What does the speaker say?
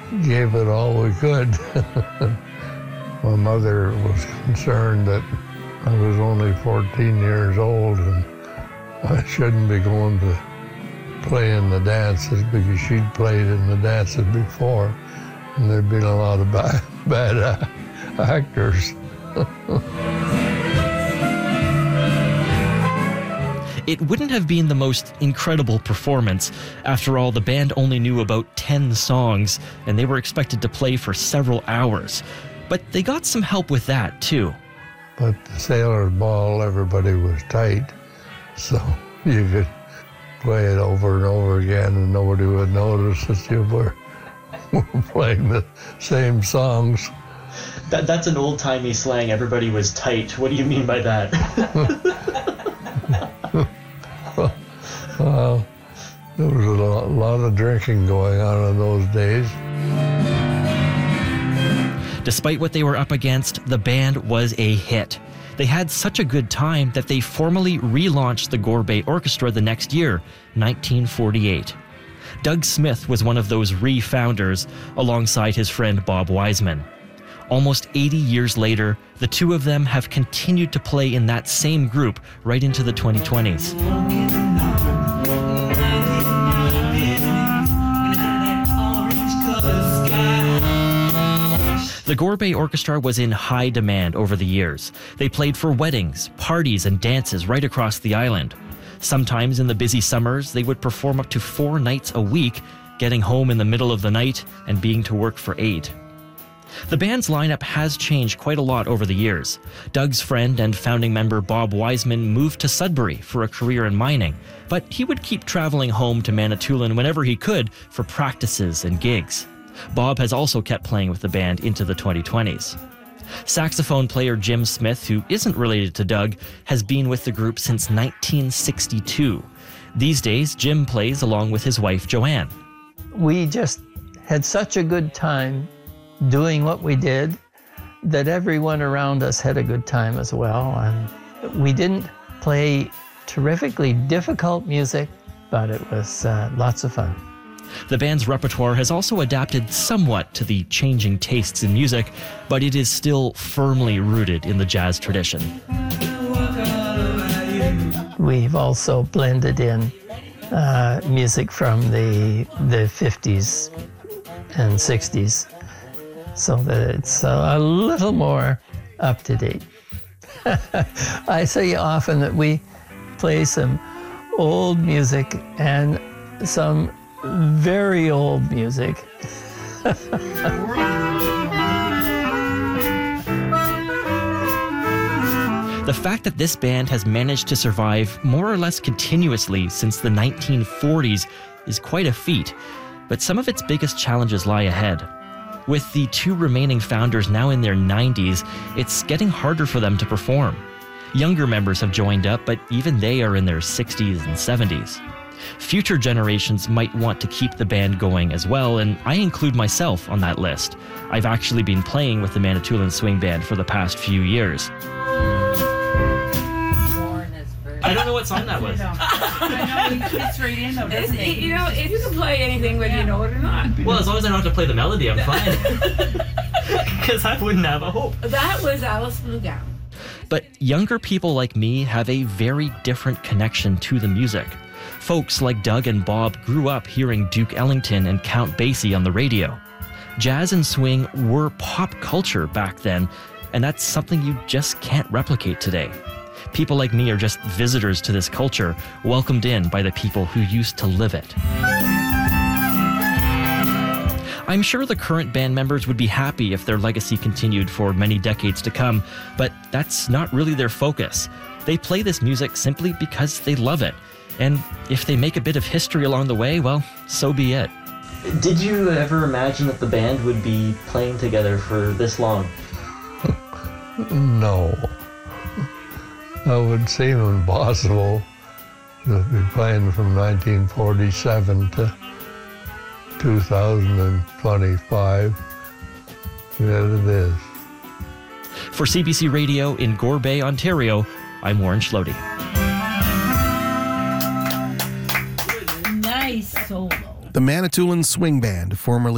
gave it all we could. My mother was concerned that I was only 14 years old and I shouldn't be going to play in the dances because she'd played in the dances before and there'd been a lot of bad actors. It wouldn't have been the most incredible performance. After all, the band only knew about 10 songs, and they were expected to play for several hours. But they got some help with that, too. But the Sailor's Ball, everybody was tight, so you could play it over and over again, and nobody would notice that you were playing the same songs. That's an old-timey slang, everybody was tight. What do you mean by that? Well, there was a lot of drinking going on in those days. Despite what they were up against, the band was a hit. They had such a good time that they formally relaunched the Gore Bay Orchestra the next year, 1948. Doug Smith was one of those re-founders, alongside his friend Bob Wiseman. Almost 80 years later, the two of them have continued to play in that same group right into the 2020s. The Gore Bay Orchestra was in high demand over the years. They played for weddings, parties, and dances right across the island. Sometimes in the busy summers, they would perform up to 4 nights a week, getting home in the middle of the night and being to work for 8. The band's lineup has changed quite a lot over the years. Doug's friend and founding member Bob Wiseman moved to Sudbury for a career in mining, but he would keep traveling home to Manitoulin whenever he could for practices and gigs. Bob has also kept playing with the band into the 2020s. Saxophone player Jim Smith, who isn't related to Doug, has been with the group since 1962. These days, Jim plays along with his wife Joanne. We just had such a good time doing what we did that everyone around us had a good time as well. And we didn't play terrifically difficult music, but it was lots of fun. The band's repertoire has also adapted somewhat to the changing tastes in music, but it is still firmly rooted in the jazz tradition. We've also blended in music from the 50s and 60s so that it's a little more up to date. I say often that we play some old music and some very old music. The fact that this band has managed to survive more or less continuously since the 1940s is quite a feat, but some of its biggest challenges lie ahead. With the 2 remaining founders now in their 90s, it's getting harder for them to perform. Younger members have joined up, but even they are in their 60s and 70s. Future generations might want to keep the band going as well, and I include myself on that list. I've actually been playing with the Manitoulin Swing Band for the past few years. I don't know what song that was. I know, it's right in though, doesn't it? You know, if you can play anything whether you know it or not. Well, as long as I don't have to play the melody, I'm fine. Because I wouldn't have a hope. That was Alice Blue Gown. But younger people like me have a very different connection to the music. Folks like Doug and Bob grew up hearing Duke Ellington and Count Basie on the radio. Jazz and swing were pop culture back then, and that's something you just can't replicate today. People like me are just visitors to this culture, welcomed in by the people who used to live it. I'm sure the current band members would be happy if their legacy continued for many decades to come, but that's not really their focus. They play this music simply because they love it. And if they make a bit of history along the way, well, so be it. Did you ever imagine that the band would be playing together for this long? No. That would seem impossible to be playing from 1947 to 2025. Yet it is. For CBC Radio in Gore Bay, Ontario, I'm Warren Schlody. Nice solo. The Manitoulin Swing Band, formerly